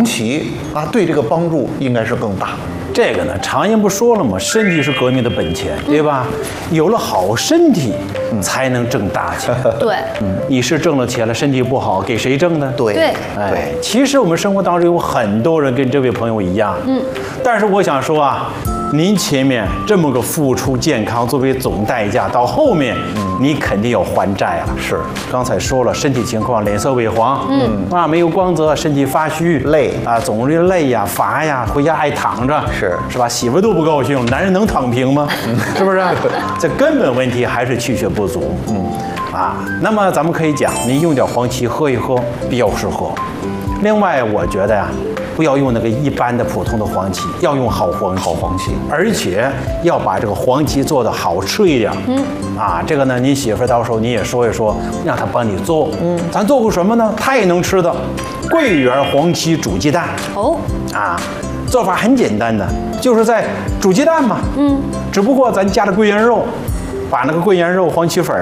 芪啊，对这个帮助应该是更大。 这个呢，常言不说了吗？身体是革命的本钱，对吧？有了好身体，才能挣大钱。 对， 你是挣了钱了，身体不好，给谁挣呢？ 对哎，其实我们生活当中有很多人跟这位朋友一样，但是我想说啊，您前面这么个付出健康作为总代价，到后面你肯定要还债了。 是， 刚才说了，身体情况，脸色萎黄，没有光泽，身体发虚， 累啊，总是累呀、乏呀，回家爱躺着，是吧？媳妇都不高兴，男人能躺平吗？是不是？这根本问题还是气血不足。那么咱们可以讲，您用点黄芪喝一喝，比较适合。另外，我觉得呀，不要用那个一般的普通的黄芪，要用好黄芪，而且要把这个黄芪做的好吃一点。这个呢，你媳妇到时候你也说一说，让她帮你做。咱做过什么呢？她也能吃的，桂圆黄芪煮鸡蛋。做法很简单的，就是在煮鸡蛋嘛。只不过咱加了桂圆肉。把那个桂圆肉黄芪粉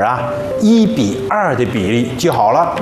1:2的比例记好了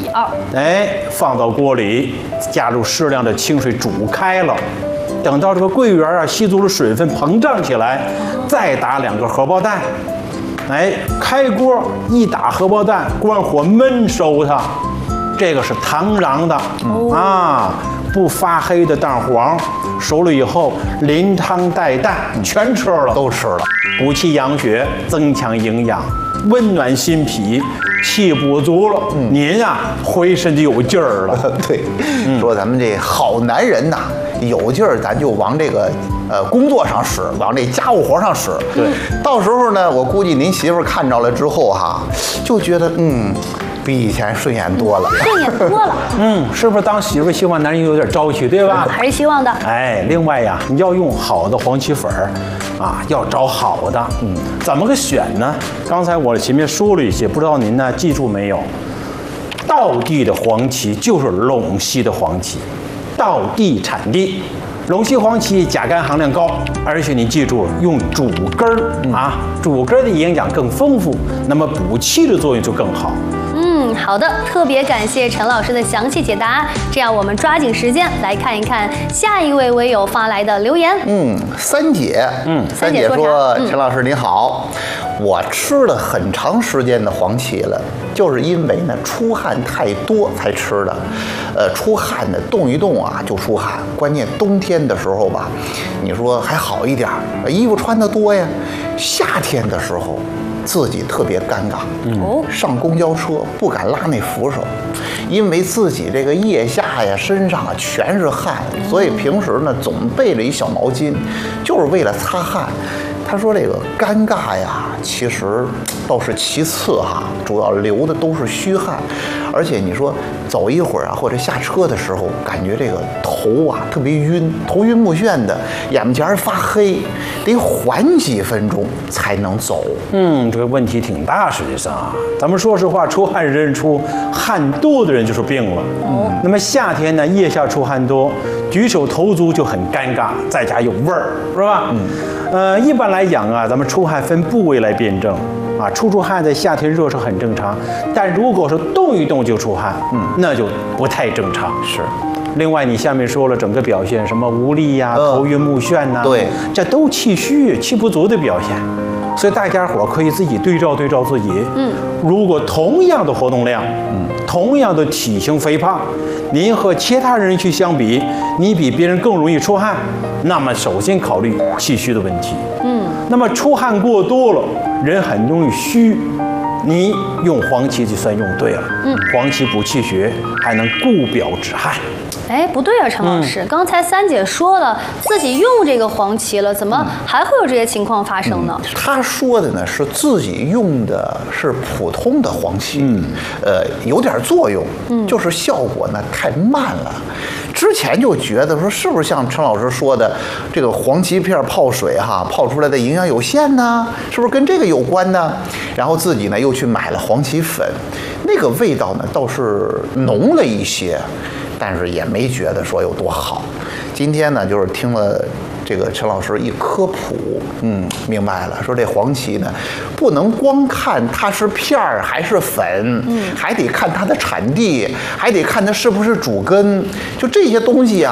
，1:2，放到锅里，加入适量的清水煮开了，等到这个桂圆吸足了水分膨胀起来，再打2个荷包蛋，开锅一打荷包蛋，关火焖熟它，这个是堂瓤的不发黑的蛋黄，熟了以后淋汤带蛋，全吃了， 都吃了。 补气养血，增强营养，温暖心脾，气补足了，您浑身就有劲儿了。 对，说咱们这好男人呐，有劲儿咱就往这个工作上使，往这家务活上使。 对， 到时候呢，我估计您媳妇看着了之后就觉得比以前顺眼多了， 是不是当媳妇希望男人有点朝气，对吧？ 还是希望的。 另外呀，你要用好的黄芪粉要找好的。怎么个选呢？刚才我前面说了一些，不知道您呢记住没有？道地的黄芪就是陇西的黄芪，道地产地。陇西黄芪钾肝含量高，而且你记住用主根儿主根儿的营养更丰富，那么补气的作用就更好。 好的，特别感谢陈老师的详细解答。这样我们抓紧时间来看一看下一位微友发来的留言。 三姐说：“陈老师您好，我吃了很长时间的黄芪了，就是因为呢出汗太多才吃的。出汗呢动一动就出汗，关键冬天的时候吧，你说还好一点，衣服穿得多呀。夏天的时候。”自己特别尴尬，上公交车不敢拉那扶手，因为自己这个腋下呀、身上全是汗，所以平时呢总备着一小毛巾，就是为了擦汗。他说这个尴尬呀，其实倒是其次主要流的都是虚汗，而且你说走一会儿或者下车的时候，感觉这个头特别晕，头晕目眩的，眼前发黑，得缓几分钟才能走。 这个问题挺大，实际上咱们说实话，出汗人出，汗多的人就是病了。那么夏天呢，腋下出汗多，举手投足就很尴尬，再加有味儿，是吧？一般来讲咱们出汗分部位来辩证出汗在夏天热是很正常，但如果说动一动就出汗，那就不太正常。 是。 另外，你下面说了整个表现，什么无力头晕目眩对， 这都气虚、气不足的表现。所以大家伙可以自己对照自己。如果同样的活动量，同样的体型肥胖，您和其他人去相比，你比别人更容易出汗，那么首先考虑气虚的问题。那么出汗过多了，人很容易虚。你用黄芪就算用对了。黄芪补气血，还能固表止汗。 不对啊，陈老师，刚才三姐说了自己用这个黄芪了，怎么还会有这些情况发生呢？ 她说的呢是自己用的是普通的黄芪，有点作用，就是效果呢太慢了。之前就觉得说是不是像陈老师说的，这个黄芪片泡水泡出来的营养有限呢？是不是跟这个有关呢？然后自己呢又去买了黄芪粉，那个味道呢倒是浓了一些。但是也没觉得说有多好。今天呢，就是听了这个陈老师一科普，明白了，说这黄芪呢，不能光看它是片儿还是粉，还得看它的产地，还得看它是不是主根，就这些东西